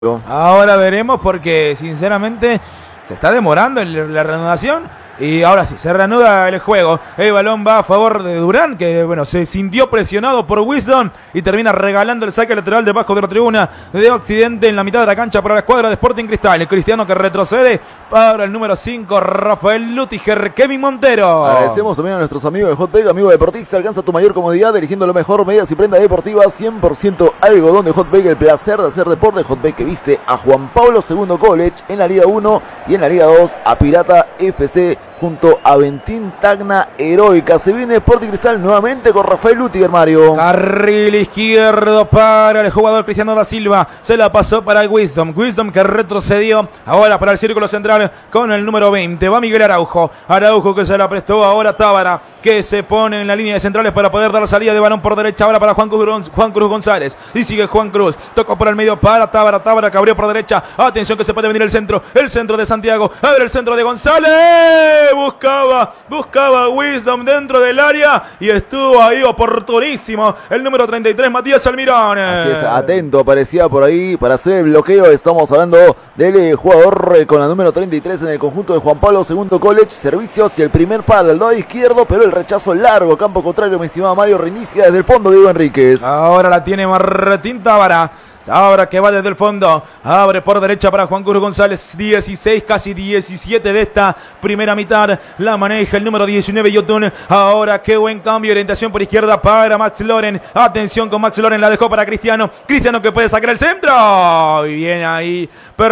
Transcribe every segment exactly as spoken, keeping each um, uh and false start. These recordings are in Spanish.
Ahora veremos porque sinceramente se está demorando en la reanudación y ahora sí, se reanuda el juego. El balón va a favor de Durán, que bueno, se sintió presionado por Wisdom y termina regalando el saque lateral debajo de la tribuna de Occidente en la mitad de la cancha para la escuadra de Sporting Cristal. El Cristiano que retrocede para el número cinco, Rafael Lutiger, Kevin Montero. Agradecemos también a nuestros amigos de Hotbag, amigo deportista, alcanza tu mayor comodidad eligiendo lo mejor, medias y prenda deportiva, cien por ciento algodón de Hotbag, el placer de hacer deporte. Hotbag que viste a Juan Pablo segundo College en la Liga uno y en la Liga dos a Pirata F C junto a Ventín Tacna Heroica. Se viene Sporting Cristal nuevamente con Rafael Lutiger, Mario. Carril izquierdo para el jugador Cristiano da Silva. Se la pasó para el Wisdom. Wisdom que retrocedió ahora para el círculo central con el número veinte. Va Miguel Araujo. Araujo que se la prestó ahora Tábara, que se pone en la línea de centrales para poder dar la salida de balón por derecha ahora para Juan Cruz, Juan Cruz González. Y sigue Juan Cruz. Tocó por el medio para Tábara. Tábara que abrió por derecha. Atención que se puede venir el centro. El centro de Santiago. Abre el centro de González. Buscaba, buscaba Wisdom dentro del área y estuvo ahí oportunísimo el número treinta y tres, Matías Almirón. Así es, atento, aparecía por ahí para hacer el bloqueo. Estamos hablando del jugador con la número treinta y tres en el conjunto de Juan Pablo segundo College. Servicio hacia el primer palo, al lado izquierdo, pero el rechazo largo, campo contrario, mi estimado Mario. Reinicia desde el fondo Diego Enríquez. Ahora la tiene Martín Tábara. Ahora que va desde el fondo, abre por derecha para Juan Cruz González, dieciséis, casi diecisiete de esta primera mitad, la maneja el número diecinueve Yotun. Ahora qué buen cambio, orientación por izquierda para Max Loren, atención con Max Loren, la dejó para Cristiano, Cristiano que puede sacar el centro, y bien ahí,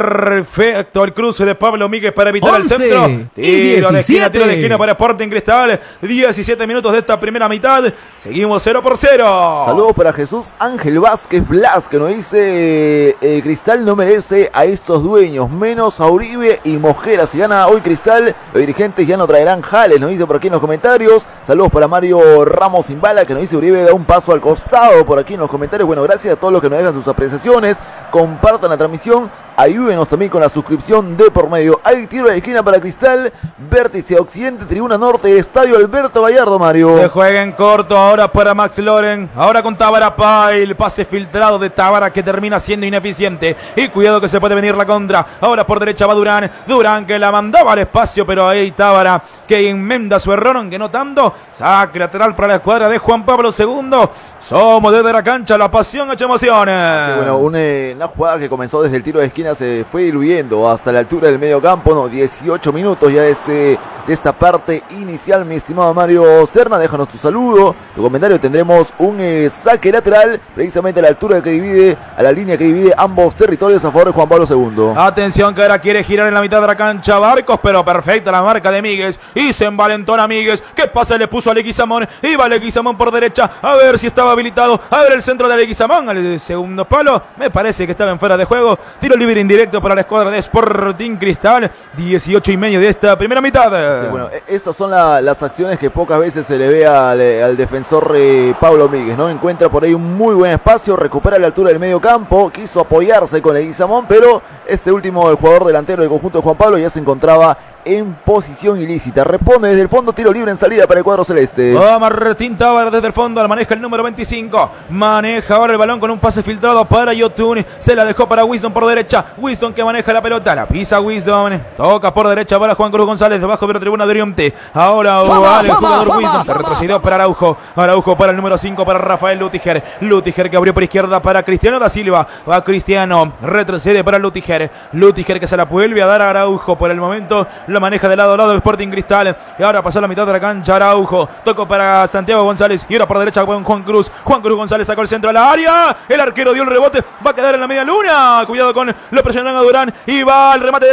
perfecto el cruce de Pablo Míguez para evitar el centro, tiro de esquina, tiro de esquina para Sporting Cristal, diecisiete minutos de esta primera mitad, seguimos cero por cero. Saludos para Jesús Ángel Vázquez Blas, que nos dice Eh, Cristal no merece a estos dueños, menos a Uribe y Mosquera. Si gana hoy Cristal, los dirigentes ya no traerán jales, nos dice por aquí en los comentarios. Saludos para Mario Ramos Imbala, que nos dice Uribe da un paso al costado por aquí en los comentarios. Bueno, gracias a todos los que nos dejan sus apreciaciones, compartan la transmisión, ayúdenos también con la suscripción de por medio. Hay tiro de la esquina para Cristal, vértice Occidente, tribuna norte, estadio Alberto Gallardo, Mario. Se juega en corto ahora para Max Loren, ahora con Tábara Pay, el pase filtrado de Tábara que termina siendo ineficiente, y cuidado que se puede venir la contra. Ahora por derecha va Durán, Durán que la mandaba al espacio, pero ahí Tábara que enmenda su error, aunque no tanto. Saque lateral para la escuadra de Juan Pablo segundo. Somos desde la cancha, la pasión hecha emociones. Sí, bueno, una, una jugada que comenzó desde el tiro de esquina se fue diluyendo hasta la altura del medio campo. No, dieciocho minutos ya de, este, de esta parte inicial, mi estimado Mario Serna. Déjanos tu saludo, tu comentario. Tendremos un eh, saque lateral precisamente a la altura que divide, a la línea que divide ambos territorios a favor de Juan Pablo segundo. Atención que ahora quiere girar en la mitad de la cancha Barcos, pero perfecta la marca de Míguez y se envalentona Míguez. ¿Qué pasa? Le puso a Leguizamón, iba Leguizamón por derecha, a ver si estaba habilitado, a ver el centro de Leguizamón al segundo palo, me parece que estaba en fuera de juego. Tiro libre indirecto para la escuadra de Sporting Cristal, dieciocho y medio de esta primera mitad. Sí, bueno, estas son la, las acciones que pocas veces se le ve al, al defensor eh, Pablo Míguez, ¿no? Encuentra por ahí un muy buen espacio, recupera la altura del medio campo, quiso apoyarse con Leguizamón, pero este último, el jugador delantero del conjunto de Juan Pablo, ya se encontraba en posición ilícita. Responde desde el fondo, tiro libre en salida para el cuadro celeste. Va Martín Tábara desde el fondo, al maneja el número veinticinco. Maneja ahora el balón con un pase filtrado para Yotun. Se la dejó para Wisdom por derecha. Wisdom que maneja la pelota, la pisa Wisdom. Toca por derecha para Juan Cruz González, debajo de la tribuna de Oriente. Ahora vale el jugador Wisdom, que retrocedió para Araujo. Araujo para el número cinco para Rafael Lutiger. Lutiger que abrió por izquierda para Cristiano da Silva. Va Cristiano, retrocede para Lutiger. Lutiger que se la vuelve a dar a Araujo. Por el momento lo maneja de lado a lado el Sporting Cristal. Y ahora pasó la mitad de la cancha Araujo. Tocó para Santiago González. Y ahora por derecha con Juan Cruz. Juan Cruz González sacó el centro a la área. El arquero dio el rebote. Va a quedar en la media luna. Cuidado con lo presionando a Durán. Y va el remate de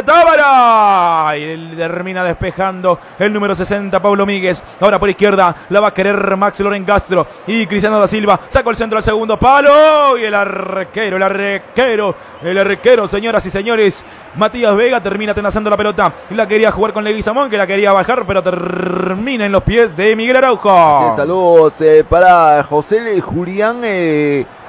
Tábara. Y termina despejando el número sesenta, Pablo Míguez. Ahora por izquierda la va a querer Max Loren Castro. Y Cristiano da Silva sacó el centro al segundo palo. Y el arquero, el arquero, el arquero, señoras y señores, Matías Vega termina tenazando la pelota. La quería jugar con Leguizamón, que la quería bajar, pero termina en los pies de Miguel Araujo. Sí, saludos eh, para José Julián eh,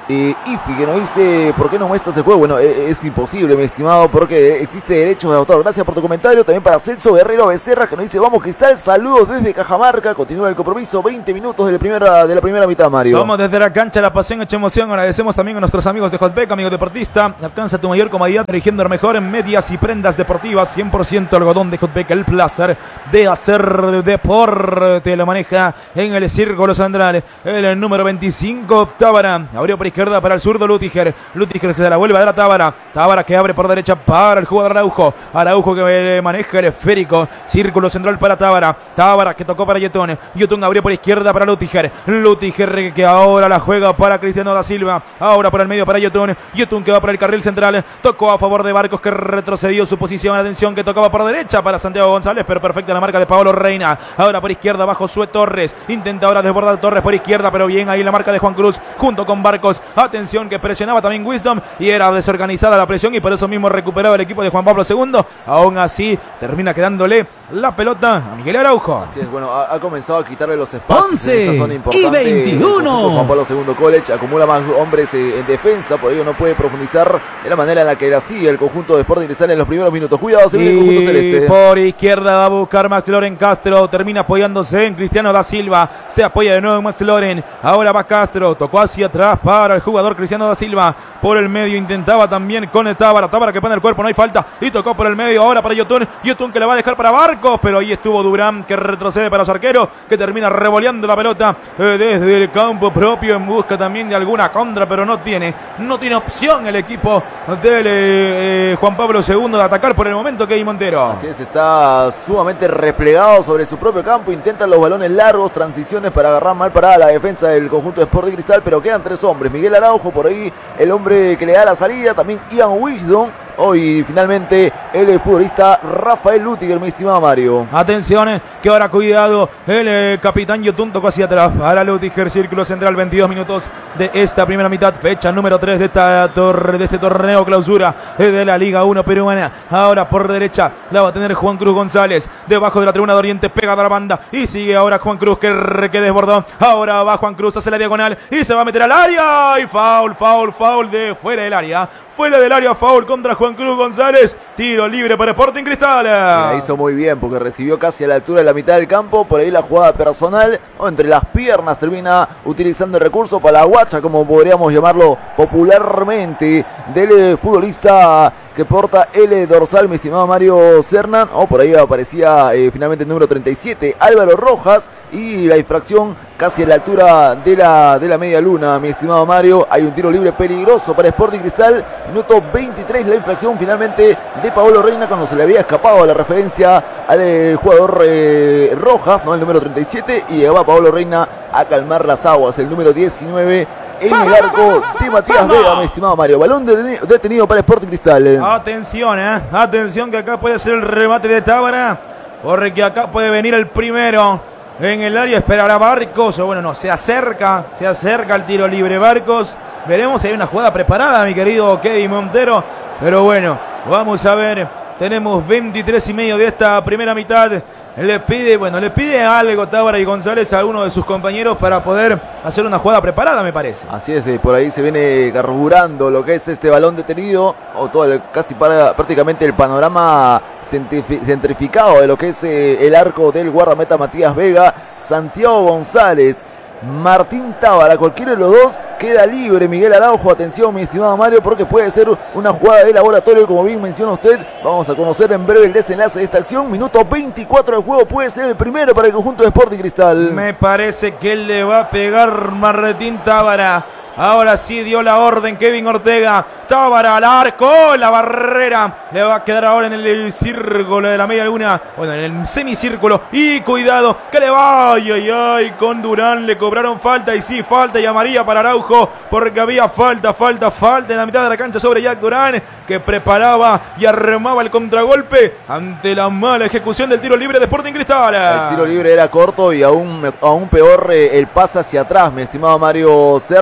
Eh, Ifi, que nos dice, ¿por qué no muestras el juego? Bueno, eh, es imposible, mi estimado, porque existe derechos de autor. Gracias por tu comentario. También para Celso Guerrero Becerra, que nos dice, vamos Cristal, saludos desde Cajamarca. Continúa el compromiso, veinte minutos de la primera, de la primera mitad, Mario. Somos desde la cancha, la pasión hecha emoción. Agradecemos también a nuestros amigos de Hotbeck, amigo deportista. Alcanza tu mayor comodidad eligiendo lo mejor en medias y prendas deportivas. cien por ciento algodón de Hotbeck, el placer de hacer deporte. Lo maneja en el círculo central el número veinticinco, Tábara. Abrió por izquierda para el zurdo Lutiger. Lutiger que se la vuelve a dar a Tábara. Tábara que abre por derecha para el jugador Araujo. Araujo que maneja el esférico. Círculo central para Tábara. Tábara que tocó para Yotun. Yotun abrió por izquierda para Lutiger. Lutiger que ahora la juega para Cristiano da Silva. Ahora por el medio para Yotun. Yotun que va por el carril central. Tocó a favor de Barcos que retrocedió su posición. Atención que tocaba por derecha para Santiago González. Pero perfecta la marca de Paolo Reina. Ahora por izquierda bajo Sue Torres. Intenta ahora desbordar Torres por izquierda. Pero bien ahí la marca de Juan Cruz junto con Barcos. Atención que presionaba también Wisdom y era desorganizada la presión y por eso mismo recuperaba el equipo de Juan Pablo segundo. Aún así termina quedándole la pelota a Miguel Araujo. Así es, bueno, ha, ha comenzado a quitarle los espacios once en esa zona importante. Y veintiuno. Juan Pablo segundo College acumula más hombres eh, en defensa, por ello no puede profundizar de la manera en la que la sigue el conjunto de Sporting Cristal en los primeros minutos. Cuidado, se viene el conjunto celeste. Por izquierda va a buscar Max Loren Castro, termina apoyándose en Cristiano da Silva, se apoya de nuevo en Max Loren, ahora va Castro, tocó hacia atrás para el jugador Cristiano da Silva, por el medio intentaba también con el Tábara, Tábara que pone el cuerpo, no hay falta, y tocó por el medio ahora para Yotun, Yotun que le va a dejar para Barcos, pero ahí estuvo Durán que retrocede para su arquero, que termina revoleando la pelota eh, desde el campo propio en busca también de alguna contra, pero no tiene, no tiene opción el equipo del eh, Juan Pablo segundo de atacar por el momento Kevin Montero. Así es, está sumamente replegado sobre su propio campo, intentan los balones largos, transiciones para agarrar mal parada la defensa del conjunto de Sporting Cristal, pero quedan tres hombres, Miguel Araujo por ahí, el hombre que le da la salida, también Ian Wisdom, hoy finalmente el futbolista Rafael Lutiger, mi estimado Mario. Atención, que ahora cuidado, el eh, capitán Yotun tocó hacia atrás para Lutiger, círculo central, veintidós minutos de esta primera mitad, fecha número tres de, esta tor de este torneo clausura eh, de la Liga uno peruana. Ahora por derecha la va a tener Juan Cruz González, debajo de la tribuna de Oriente, pegada a la banda, y sigue ahora Juan Cruz que, que desbordó, ahora va Juan Cruz, hace la diagonal, y se va a meter al área, y foul, foul, foul de fuera del área, fuera del área, foul contra Juan Cruz González, tiro libre para Sporting Cristal. La hizo muy bien porque recibió casi a la altura de la mitad del campo, por ahí la jugada personal, o entre las piernas termina utilizando el recurso para la guacha, como podríamos llamarlo popularmente, del futbolista que porta el dorsal, mi estimado Mario Cernan, o por ahí aparecía eh, finalmente el número treinta y siete, Álvaro Rojas, y la infracción casi a la altura de la, de la media luna, mi estimado Mario. Hay un tiro libre peligroso para Sporting Cristal, minuto veintitrés, la infracción finalmente de Paolo Reina cuando se le había escapado la referencia al eh, jugador eh, Rojas, no el número treinta y siete, y llegaba Paolo Reina a calmar las aguas, el número diecinueve en el arco de Matías Vega, mi estimado Mario. Balón detenido para Sporting Cristal. Atención, eh. Atención que acá puede ser el remate de Tábara, porque acá puede venir el primero en el área, esperará Barcos, o bueno, no, se acerca, se acerca el tiro libre Barcos. Veremos si hay una jugada preparada, mi querido Kevin Montero, pero bueno, vamos a ver. Tenemos veintitrés y medio de esta primera mitad. Le pide, bueno, le pide algo Tábara y González a uno de sus compañeros para poder hacer una jugada preparada, me parece. Así es, por ahí se viene carburando lo que es este balón detenido, o todo el, casi para, prácticamente el panorama centrificado de lo que es eh, el arco del guardameta Matías Vega, Santiago González, Martín Tábara, cualquiera de los dos queda libre. Miguel Araujo, atención mi estimado Mario, porque puede ser una jugada de laboratorio, como bien menciona usted. Vamos a conocer en breve el desenlace de esta acción. Minuto veinticuatro del juego, puede ser el primero para el conjunto de Sporting Cristal. Me parece que él le va a pegar Martín Tábara. Ahora sí dio la orden Kevin Ortega. Tábara al arco, la barrera. Le va a quedar ahora en el círculo de la media luna. Bueno, en el semicírculo. Y cuidado, que le va. Ay, ay, ay. Con Durán le cobraron falta. Y sí, falta y amarilla para Araujo. Porque había falta, falta, falta en la mitad de la cancha sobre Jack Durán, que preparaba y armaba el contragolpe ante la mala ejecución del tiro libre de Sporting Cristal. El tiro libre era corto y aún, aún peor eh, el pase hacia atrás, mi estimado Mario Serna.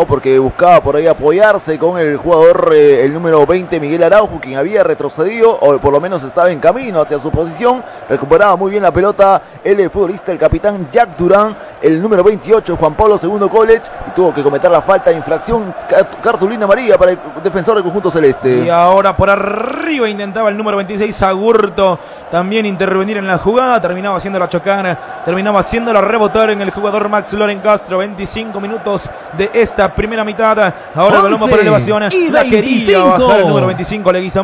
¿no? Porque buscaba por ahí apoyarse con el jugador, eh, el número veinte, Miguel Araujo, quien había retrocedido, o por lo menos estaba en camino hacia su posición. Recuperaba muy bien la pelota el futbolista, el capitán Jack Durán, el número veintiocho, Juan Pablo segundo College, y tuvo que cometer la falta de infracción, cartulina amarilla para el defensor del conjunto celeste. Y ahora por arriba intentaba el número veintiséis, Agurto, también intervenir en la jugada, terminaba haciéndola chocar, terminaba haciéndola rebotar en el jugador Max Loren Castro. Veinticinco minutos de esta primera mitad. Ahora el balón va por elevación, la quería bajar el número veinticinco, Leguizamón.